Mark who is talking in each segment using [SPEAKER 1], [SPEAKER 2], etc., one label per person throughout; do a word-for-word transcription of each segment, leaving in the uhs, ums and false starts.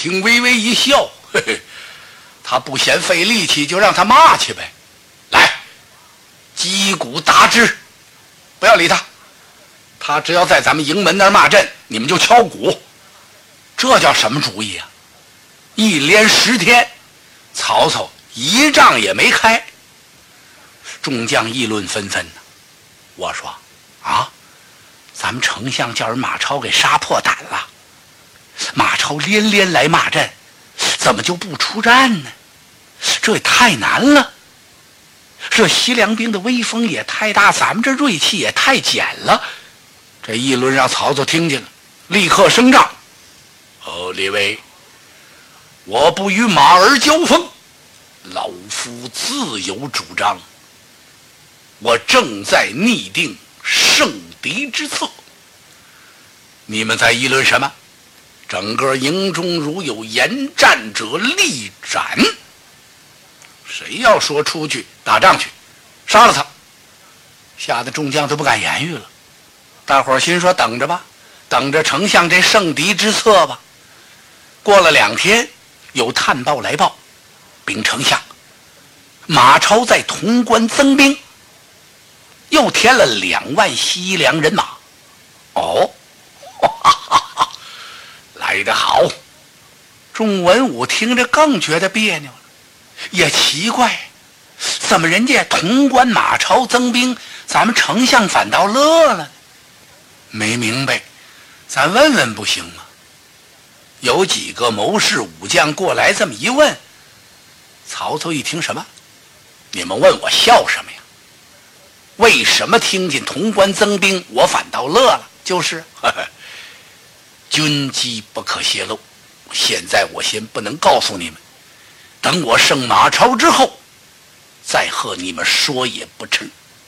[SPEAKER 1] 听微微一笑，嘿嘿，他不嫌费力气，就让他骂去呗。来，击鼓打之，不要理他。他只要在咱们营门那儿骂阵，你们就敲鼓。这叫什么主意啊？一连十天，曹操一仗也没开。众将议论纷纷呢。我说啊，咱们丞相叫人马超给杀破胆了。马超连连来骂阵，怎么就不出战呢？这也太难了。这西凉兵的威风也太大，咱们这锐气也太减了。这议论让曹操听见了，立刻升帐。哦，列位，我不与马儿交锋，老夫自有主张。我正在拟定胜敌之策。你们在议论什么？整个营中如有言战者，立斩。谁要说出去打仗去，杀了他。吓得众将都不敢言语了。大伙儿心说等着吧，等着丞相这胜敌之策吧。过了两天，有探报来报，禀丞相，马超在潼关增兵，又添了两万西凉人马。哦，哈哈哈，来得好。众文武听着更觉得别扭了，也奇怪，怎么人家潼关马超增兵，咱们丞相反倒乐了呢？没明白，咱问问不行吗？有几个谋士武将过来这么一问，曹操一听，什么？你们问我笑什么呀？为什么听见潼关增兵，我反倒乐了？就是呵呵，军机不可泄露，现在我先不能告诉你们，等我胜马超之后再和你们说也不迟。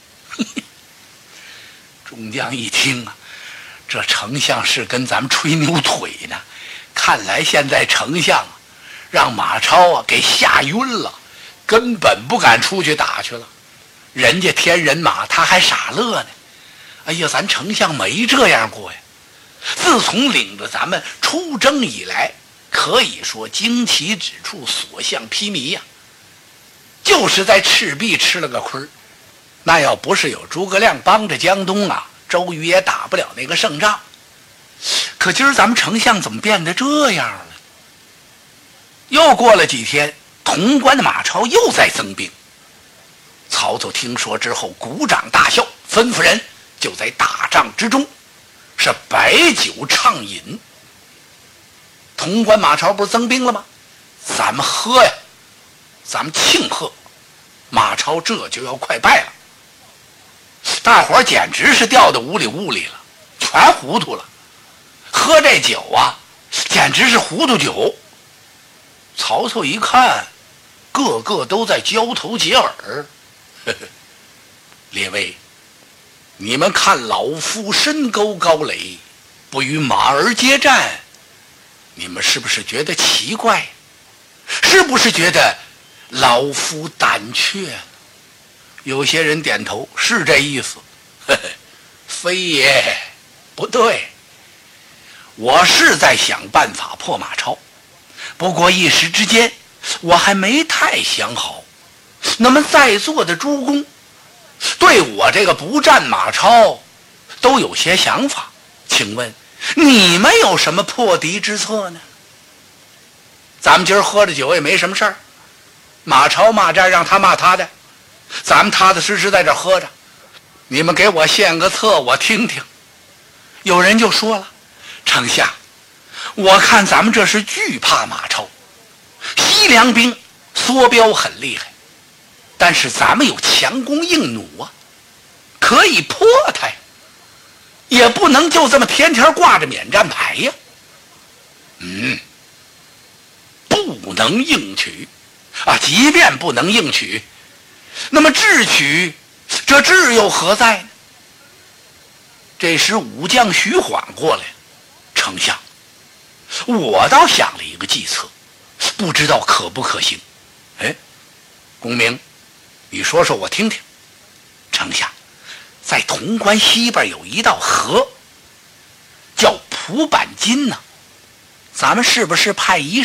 [SPEAKER 1] 众将一听啊，这丞相是跟咱们吹牛腿呢。看来现在丞相啊，让马超啊给吓晕了，根本不敢出去打去了。人家添人马，他还傻乐呢。哎呀，咱丞相没这样过呀！自从领着咱们出征以来，可以说旌旗指处，所向披靡呀。就是在赤壁吃了个亏，那要不是有诸葛亮帮着江东啊，周瑜也打不了那个胜仗。可今儿咱们丞相怎么变得这样了？又过了几天，潼关的马超又在增兵。曹操听说之后，鼓掌大笑，吩咐人就在大帐之中是摆酒畅饮。潼关马超不是增兵了吗？咱们喝呀，咱们庆贺，马超这就要快败了。大伙儿简直是掉到屋里屋里了，全糊涂了。喝这酒啊，简直是糊涂酒。曹操一看，个个都在交头接耳。呵呵，列位，你们看老夫身高高垒，不与马儿接战，你们是不是觉得奇怪？是不是觉得老夫胆怯？有些人点头，是这意思。呵呵，非也，不对。我是在想办法破马超，不过一时之间我还没太想好。那么在座的诸公对我这个不战马超都有些想法，请问你们有什么破敌之策呢？咱们今儿喝着酒也没什么事儿，马超骂战让他骂他的，咱们踏踏实实在这喝着，你们给我献个策我听听。有人就说了，丞相，我看咱们这是惧怕马超，西凉兵缩标很厉害，但是咱们有强弓硬弩啊，可以破他呀，也不能就这么天天挂着免战牌呀。嗯，不能硬取啊！即便不能硬取，那么智取，这智又何在呢？这时武将徐晃过来了，丞相，我倒想了一个计策，不知道可不可行。哎，公明，你说说我听听。丞相，在潼关西边有一道河，叫蒲坂津呢，咱们是不是派一